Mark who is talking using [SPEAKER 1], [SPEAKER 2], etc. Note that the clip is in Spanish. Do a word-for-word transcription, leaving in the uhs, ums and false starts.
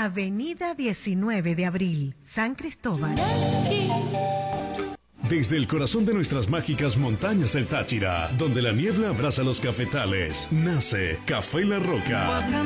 [SPEAKER 1] Avenida diecinueve de abril, San Cristóbal.
[SPEAKER 2] Desde el corazón de nuestras mágicas montañas del Táchira, donde la niebla abraza los cafetales, nace Café La Roca.